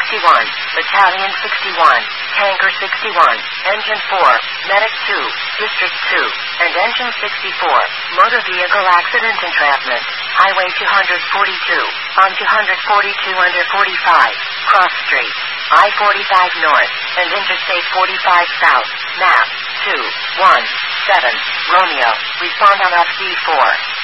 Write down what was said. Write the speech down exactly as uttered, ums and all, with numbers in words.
sixty-one, Battalion sixty-one, Tanker sixty-one, Engine four, Medic two, District two, and Engine sixty-four, Motor Vehicle Accident Entrapment, Highway two forty-two, on two forty-two under forty-five, Cross Street, I forty-five North, and Interstate forty-five South, map two one seven, Romeo, respond on F D four.